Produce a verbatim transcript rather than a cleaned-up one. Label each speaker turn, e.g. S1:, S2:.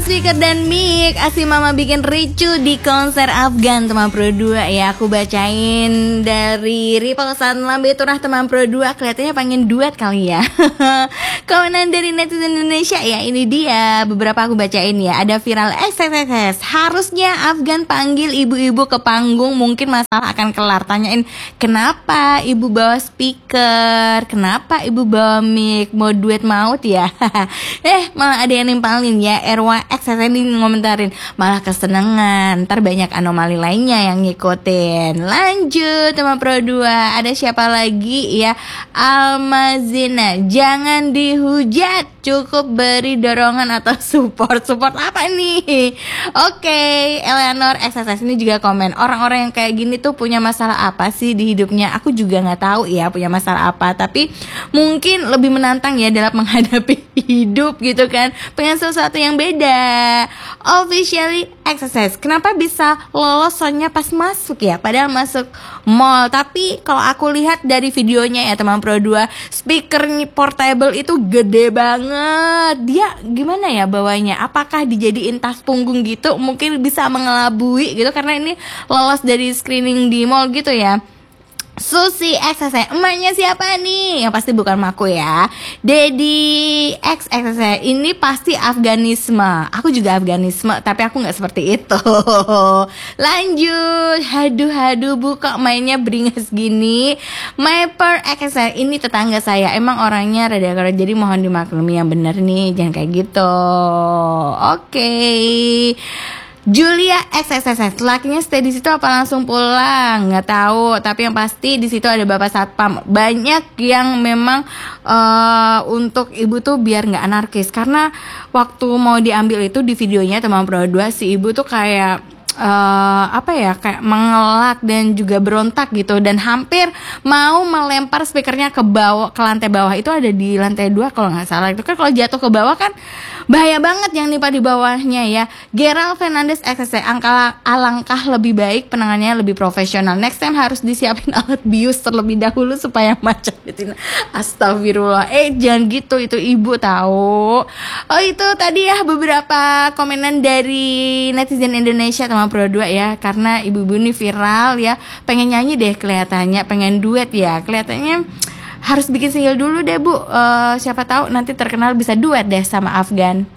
S1: Speaker dan mic, Asih Mama bikin ricu di konser Afgan teman Pro dua ya. Aku bacain dari Ripple Lambe Turah teman Pro dua. Kelihatannya pengen duet kali ya. Komenan dari netizen Indonesia ya, ini dia beberapa aku bacain ya. Ada viral X X X, harusnya Afgan panggil ibu-ibu ke panggung, mungkin masalah akan kelar. Tanyain kenapa ibu bawa speaker, kenapa ibu bawa mic, mau duet maut ya. Eh malah ada yang nimpalin ya. R Y X ini ngomentarin malah kesenangan, ntar banyak anomali lainnya yang ngikutin. Lanjut teman Pro dua, ada siapa lagi ya? Almazina, jangan dihujat, cukup beri dorongan atau support. Support apa nih? Oke, okay. Eleanor X X ini juga komen, orang-orang yang kayak gini tuh punya masalah apa sih di hidupnya? Aku juga nggak tahu ya punya masalah apa, tapi mungkin lebih menantang ya dalam menghadapi hidup gitu kan, pengen sesuatu yang beda. Officially X X, kenapa bisa lolos soalnya pas masuk ya, padahal masuk mall. Tapi kalau aku lihat dari videonya ya teman Pro dua, speaker portable itu gede banget. Dia gimana ya bawanya, apakah dijadiin tas punggung gitu, mungkin bisa mengelabui gitu karena ini lolos dari screening di mall gitu ya. Susi X X, emaknya siapa nih? Yang pasti bukan Maku ya. Dedi X X, ini pasti Afganisme. Aku juga Afganisme, tapi aku gak seperti itu. Lanjut. Haduh haduh bu, kok mainnya beringas gini. Myper X X, ini tetangga saya. Emang orangnya rada keras, jadi mohon dimaklumi yang bener nih, jangan kayak gitu. Oke okay. Julia X X X, lakinya stay di situ apa langsung pulang? Nggak tahu, tapi yang pasti di situ ada bapak satpam. Banyak yang memang uh, untuk ibu tuh biar nggak anarkis, karena waktu mau diambil itu di videonya teman Pro dua, si ibu tuh kayak Uh, apa ya, kayak mengelak dan juga berontak gitu, dan hampir mau melempar speakernya ke bawah, ke lantai bawah. Itu ada di lantai dua kalau nggak salah. Itu kan kalau jatuh ke bawah kan bahaya banget yang nimpa di bawahnya ya. Gerald Fernandez X X, angka alangkah lebih baik penanganannya lebih profesional. Next time harus disiapin alat bius terlebih dahulu supaya macet gitu. Astagfirullah, eh jangan gitu, itu ibu tahu. Oh itu tadi ya beberapa komenan dari netizen Indonesia teman Pro dua ya, karena ibu-ibu ini viral ya, pengen nyanyi deh kelihatannya, pengen duet ya kelihatannya. Harus bikin single dulu deh bu, uh, siapa tahu nanti terkenal bisa duet deh sama Afgan.